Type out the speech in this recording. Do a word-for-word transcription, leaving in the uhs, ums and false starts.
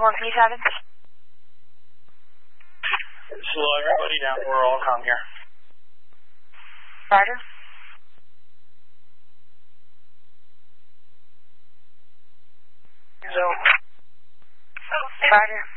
one, P seven. Slow everybody down. We're all calm here. Roger. So. Roger.